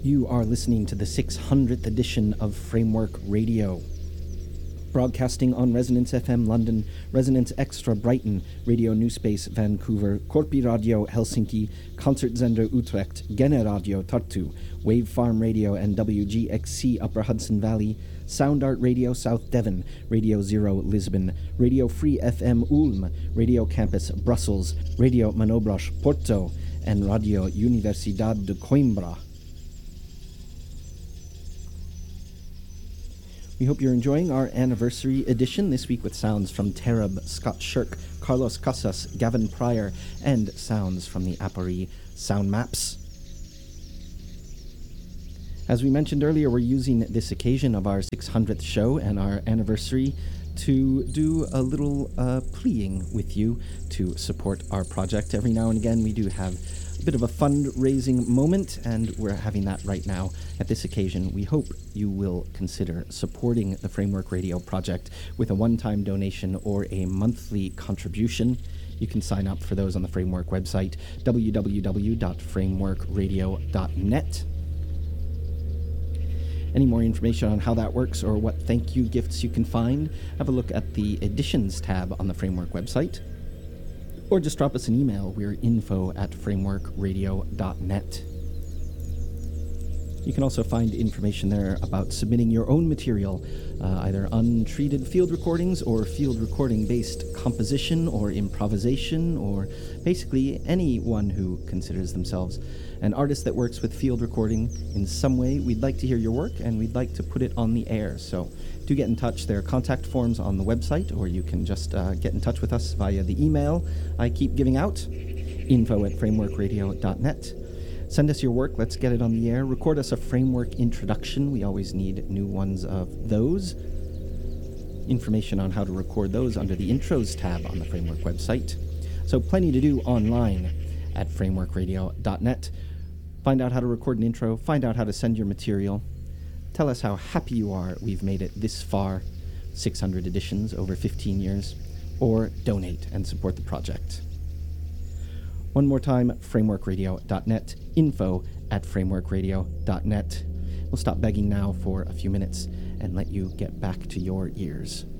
You are listening to the 600th edition of Framework Radio. Broadcasting on Resonance FM London, Resonance Extra Brighton, Radio New Space Vancouver, Korpi Radio Helsinki, Concertzender Utrecht, Gene Radio Tartu, Wave Farm Radio and WGXC Upper Hudson Valley, Sound Art Radio South Devon, Radio Zero Lisbon, Radio Free FM Ulm, Radio Campus Brussels, Radio Manobras Porto, and Radio Universidad de Coimbra. We hope you're enjoying our anniversary edition this week with sounds from Terab, Scott Shirk, Carlos Casas, Gavin Pryor, and sounds from the Apari sound maps. As we mentioned earlier, we're using this occasion of our 600th show and our anniversary to do a little pleading with you to support our project. Every now and again we do have a bit of a fundraising moment, and we're having that right now. At this occasion, we hope you will consider supporting the Framework Radio project with a one-time donation or a monthly contribution. You can sign up for those on the Framework website, www.frameworkradio.net. Any more information on how that works or what thank you gifts you can find, have a look at the Editions tab on the Framework website. Or just drop us an email. We're info@frameworkradio.net. You can also find information there about submitting your own material, either untreated field recordings or field recording-based composition or improvisation, or basically anyone who considers themselves an artist that works with field recording in some way. We'd like to hear your work, and we'd like to put it on the air. So do get in touch. There are contact forms on the website, or you can just get in touch with us via the email I keep giving out, info@frameworkradio.net. Send us your work. Let's get it on the air. Record us a Framework introduction. We always need new ones of those. Information on how to record those under the Intros tab on the Framework website. So plenty to do online at frameworkradio.net. Find out how to record an intro. Find out how to send your material. Tell us how happy you are we've made it this far, 600 editions over 15 years, or donate and support the project. One more time, frameworkradio.net, info@frameworkradio.net. We'll stop begging now for a few minutes and let you get back to your ears.